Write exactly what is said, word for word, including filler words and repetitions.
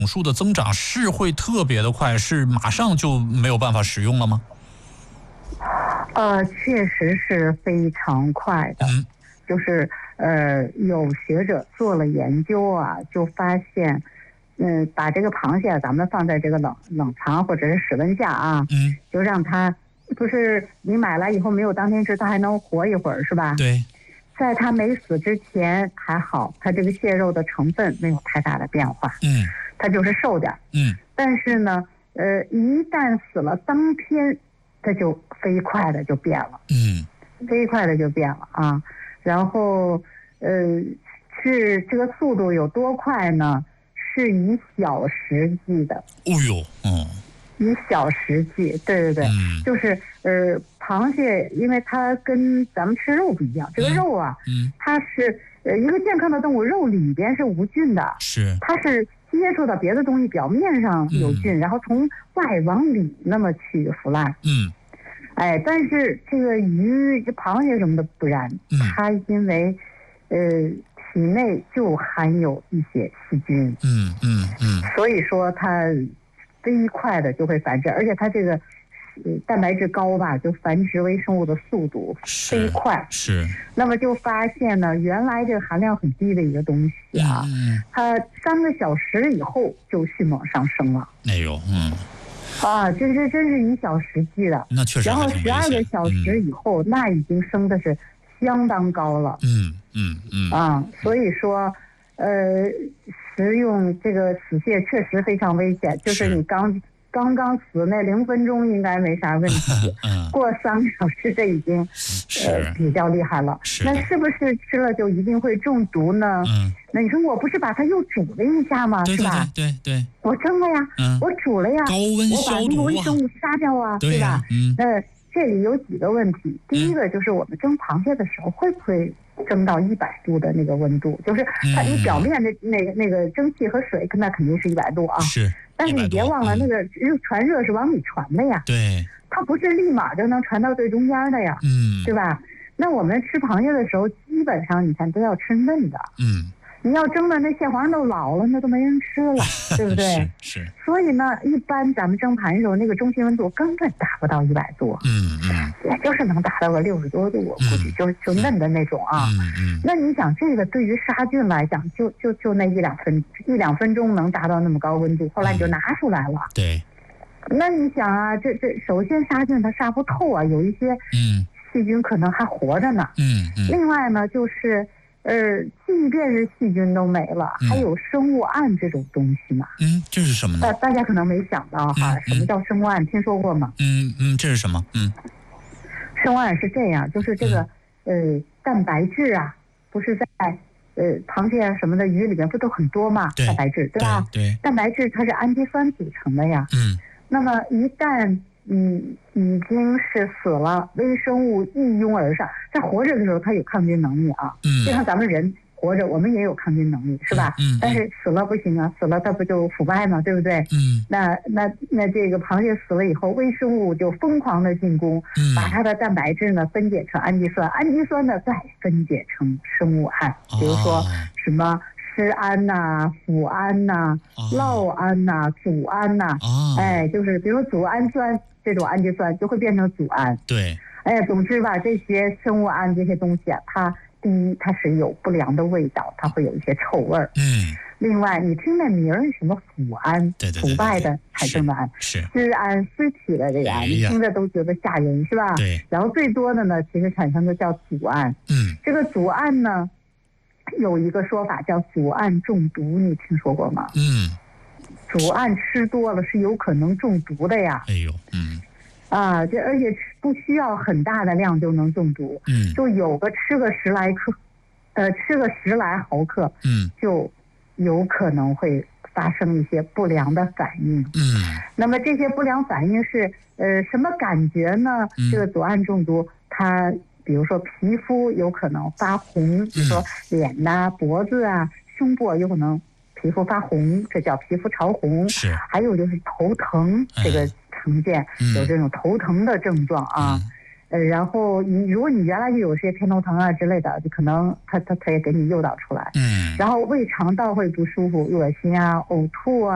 总数的增长是会特别的快，是马上就没有办法使用了吗？ 呃，确实是非常快的， 嗯、 就是呃，有学者做了研究啊，就发现，嗯，把这个螃蟹咱们放在这个冷冷藏或者是室温下啊， 嗯， 就让它，不是你买来以后没有当天吃，它还能活一会儿，是吧？ 对， 在它没死之前还好，它这个蟹肉的成分没有太大的变化， 嗯， 它就是瘦点， 嗯， 但是呢，呃，一旦死了当天，它就飞快的就变了， 嗯， 飞快的就变了啊。然后，呃，是这个速度有多快呢？是以小时计的。 哦呦，嗯， 以小时计，对对对， 嗯、 就是呃，螃蟹，因为它跟咱们吃肉不一样，这个肉啊， 嗯， 它是呃一个健康的动物，肉里边是无菌的， 是， 它是接触到别的东西，表面上有菌， 嗯、 然后从外往里那么去腐烂。 嗯， 哎，但是这个鱼、这螃蟹什么的不然， 嗯、 它因为呃体内就含有一些细菌， 嗯嗯嗯， 所以说它飞快的就会繁殖，而且它这个呃蛋白质高吧，就繁殖微生物的速度飞快。 是， 那么就发现呢，原来这个含量很低的一个东西啊， 嗯、 它三个小时以后就迅猛上升了。 哎呦，嗯， 啊，这这真是以小时计的。 那确实然后还挺危险。 十二个小时以后， 嗯、 那已经升的是相当高了。 嗯嗯嗯。 啊，所以说，呃，食用这个死蟹确实非常危险。就是你刚刚刚死那零分钟应该没啥问题， 嗯、 过三个小时这已经呃比较厉害了。那是不是吃了就一定会中毒呢？ 嗯， 那你说我不是把它又煮了一下吗？ 对对对是吧？ 对对， 我蒸了呀， 嗯、 我煮了呀， 高温消毒啊， 我把那个微生物杀掉啊， 对吧？ 嗯， 那这里有几个问题。第一个就是我们蒸螃蟹的时候会不会蒸到一百度的那个温度？就是它你表面的那个那个蒸汽和水，那肯定是一百度啊。 是。 但是你别忘了，那个热传热是往里传的呀。 对。 它不是立马就能传到最中间的呀。 嗯。 对吧？那我们吃螃蟹的时候，基本上你看都要吃嫩的。 嗯。 你要蒸的那蟹黄都老了，那都没人吃了，对不对？ 是是。 所以呢，一般咱们蒸螃蟹的时候，那个中心温度根本达不到一百度。 嗯嗯。 也就是能达到个六十多度，我估计就就嫩的那种啊。 嗯嗯。 那你想，这个对于杀菌来讲，就就就那一两分一两分钟能达到那么高温度，后来你就拿出来了。 对。 那你想啊，这这首先杀菌它杀不透啊，有一些嗯细菌可能还活着呢。 嗯嗯。 另外呢，就是呃，即便是细菌都没了，还有生物胺这种东西嘛。 嗯，这是什么呢？ 大大家可能没想到哈，什么叫生物胺？听说过吗？ 嗯嗯，这是什么？嗯。 生物胺是这样，就是这个、嗯、呃蛋白质啊，不是在呃螃蟹啊什么的鱼里面不都很多嘛？蛋白质对吧？ 对。对蛋白质它是氨基酸组成的呀。 嗯。 那么一旦嗯已经是死了，微生物一拥而上，在活着的时候它有抗菌能力啊。 嗯。 就像咱们人活着，我们也有抗菌能力，是吧？ 嗯。 但是死了不行啊，死了它不就腐败吗？对不对？ 嗯。 那那那这个螃蟹死了以后，微生物就疯狂的进攻， 嗯、 把它的蛋白质呢分解成氨基酸，氨基酸呢再分解成生物胺，比如说什么施胺呐、啊、脯胺呐、啊、酪胺呐、啊、组胺呐、 啊， 哎，就是比如组氨酸这种氨基酸就会变成组胺。 对。 哎，总之吧，这些生物胺这些东西啊，它第一它是有不良的味道，它会有一些臭味儿。 嗯。 另外，你听那名儿什么腐胺， 对对对， 腐败的产生的胺， 是尸胺、尸体的这个胺，你听着都觉得吓人，是吧？ 对。 然后最多的呢，其实产生的叫组胺。 嗯。 这个组胺呢，有一个说法叫组胺中毒，你听说过吗？ 嗯。 组胺吃多了是有可能中毒的呀。 哎呦，嗯。 啊，这而且不需要很大的量就能中毒。 嗯。 就有个吃个十来克，呃，吃个十来毫克， 嗯， 就有可能会发生一些不良的反应。 嗯。 那么这些不良反应是呃什么感觉呢？ 嗯、 这个组胺中毒，它比如说皮肤有可能发红，比如说脸呐、啊、脖子啊、胸部有可能皮肤发红，这叫皮肤潮红。 是。 还有就是头疼，这个常见、嗯、有这种头疼的症状啊。嗯呃，然后你如果你原来就有些偏头疼啊之类的，就可能他他他也给你诱导出来。 嗯。 然后胃肠道会不舒服、恶心啊、呕吐啊。